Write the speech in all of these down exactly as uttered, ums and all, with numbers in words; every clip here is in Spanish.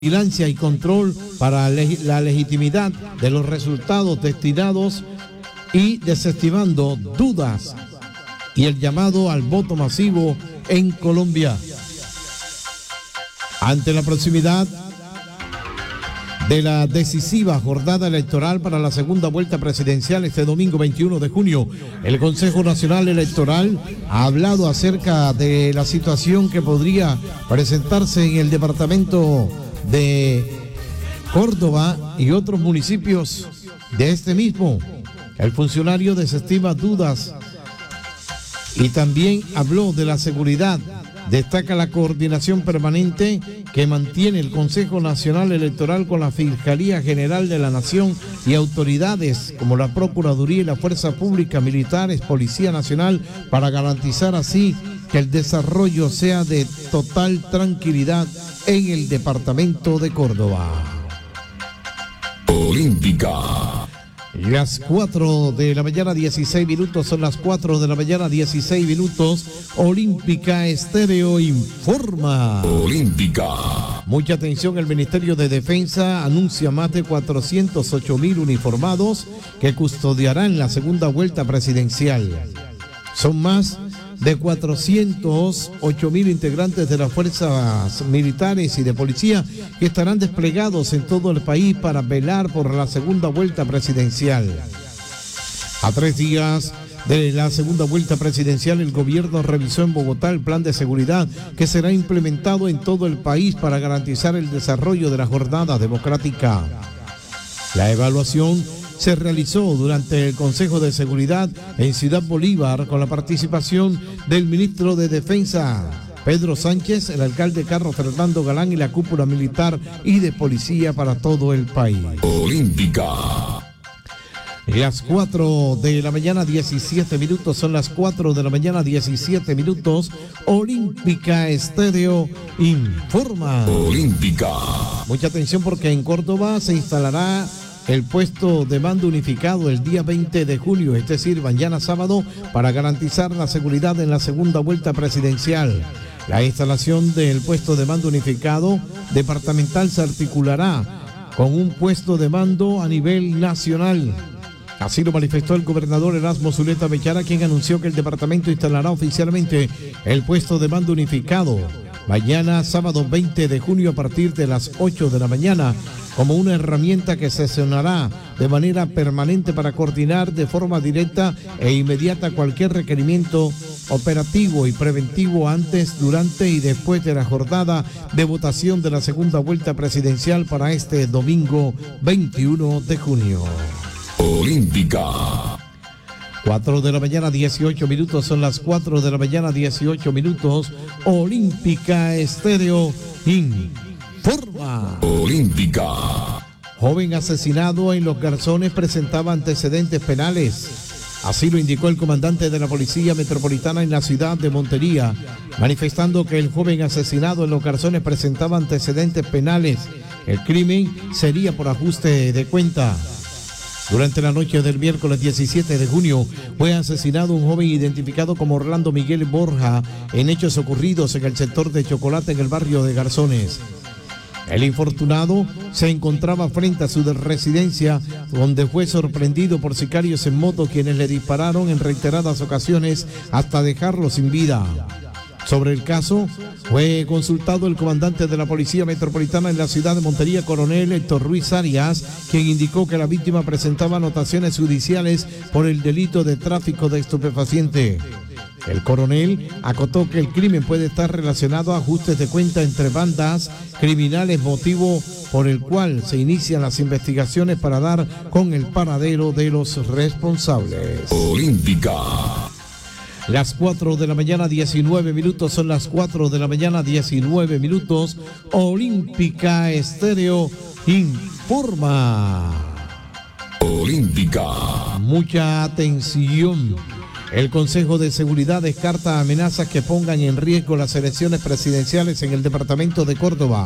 vigilancia y control para la legitimidad de los resultados destinados y desestimando dudas y el llamado al voto masivo en Colombia. Ante la proximidad de la decisiva jornada electoral para la segunda vuelta presidencial este domingo veintiuno de junio, el Consejo Nacional Electoral ha hablado acerca de la situación que podría presentarse en el departamento de Córdoba y otros municipios de este mismo. El funcionario desestima dudas y también habló de la seguridad. Destaca la coordinación permanente que mantiene el Consejo Nacional Electoral con la Fiscalía General de la Nación y autoridades como la Procuraduría y la Fuerza Pública, militares, Policía Nacional, para garantizar así que el desarrollo sea de total tranquilidad en el departamento de Córdoba. Olímpica. Las cuatro de la mañana, dieciséis minutos, son las cuatro de la mañana, dieciséis minutos. Olímpica Estéreo informa. Olímpica. Mucha atención, el Ministerio de Defensa anuncia más de cuatrocientos ocho mil uniformados que custodiarán la segunda vuelta presidencial. Son más de cuatrocientos ocho mil integrantes de las fuerzas militares y de policía que estarán desplegados en todo el país para velar por la segunda vuelta presidencial. A tres días de la segunda vuelta presidencial, el gobierno revisó en Bogotá el plan de seguridad que será implementado en todo el país para garantizar el desarrollo de la jornada democrática. La evaluación se realizó durante el Consejo de Seguridad en Ciudad Bolívar con la participación del ministro de Defensa, Pedro Sánchez, el alcalde Carlos Fernando Galán y la cúpula militar y de policía para todo el país. Olímpica. Las cuatro de la mañana, diecisiete minutos, son las cuatro de la mañana, diecisiete minutos. Olímpica Estéreo informa. Olímpica. Mucha atención porque en Córdoba se instalará el puesto de mando unificado el día veinte de junio, es decir, mañana sábado, para garantizar la seguridad en la segunda vuelta presidencial. La instalación del puesto de mando unificado departamental se articulará con un puesto de mando a nivel nacional. Así lo manifestó el gobernador Erasmo Zuleta Bechara, quien anunció que el departamento instalará oficialmente el puesto de mando unificado mañana sábado veinte de junio a partir de las ocho de la mañana, como una herramienta que sesionará de manera permanente para coordinar de forma directa e inmediata cualquier requerimiento operativo y preventivo antes, durante y después de la jornada de votación de la segunda vuelta presidencial para este domingo veintiuno de junio. Olímpica. cuatro de la mañana, dieciocho minutos, son las cuatro de la mañana, dieciocho minutos. Olímpica Estéreo informa. Olímpica. Joven asesinado en Los Garzones presentaba antecedentes penales. Así lo indicó el comandante de la Policía Metropolitana en la ciudad de Montería, manifestando que el joven asesinado en Los Garzones presentaba antecedentes penales. El crimen sería por ajuste de cuenta. Durante la noche del miércoles diecisiete de junio fue asesinado un joven identificado como Orlando Miguel Borja en hechos ocurridos en el sector de Chocolate en el barrio de Garzones. El infortunado se encontraba frente a su residencia, donde fue sorprendido por sicarios en moto, quienes le dispararon en reiteradas ocasiones hasta dejarlo sin vida. Sobre el caso fue consultado el comandante de la Policía Metropolitana en la ciudad de Montería, coronel Héctor Ruiz Arias, quien indicó que la víctima presentaba anotaciones judiciales por el delito de tráfico de estupefaciente. El coronel acotó que el crimen puede estar relacionado a ajustes de cuenta entre bandas criminales, motivo por el cual se inician las investigaciones para dar con el paradero de los responsables. Olímpica. Las cuatro de la mañana, diecinueve minutos, son las cuatro de la mañana, diecinueve minutos. Olímpica Estéreo informa. Olímpica. Mucha atención. El Consejo de Seguridad descarta amenazas que pongan en riesgo las elecciones presidenciales en el departamento de Córdoba.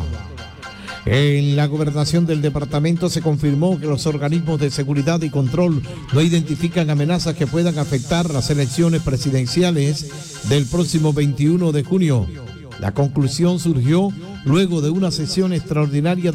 En la gobernación del departamento se confirmó que los organismos de seguridad y control no identifican amenazas que puedan afectar las elecciones presidenciales del próximo veintiuno de junio. La conclusión surgió luego de una sesión extraordinaria